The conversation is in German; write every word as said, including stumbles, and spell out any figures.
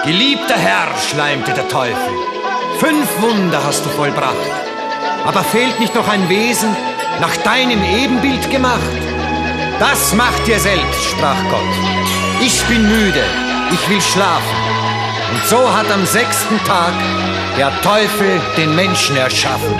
Geliebter Herr, schleimte der Teufel, fünf Wunder hast du vollbracht. Aber fehlt nicht noch ein Wesen, nach deinem Ebenbild gemacht? Das macht dir selbst, sprach Gott. Ich bin müde, ich will schlafen. Und so hat am sechsten Tag der Teufel den Menschen erschaffen.